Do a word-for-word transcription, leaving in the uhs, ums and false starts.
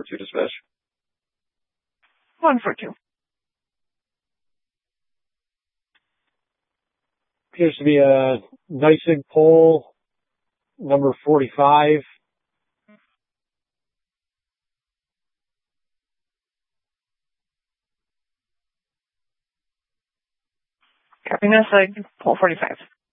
two dispatch. one for two. Appears to be a Neisig pole, number forty-five. Copy Neisig, pole forty-five.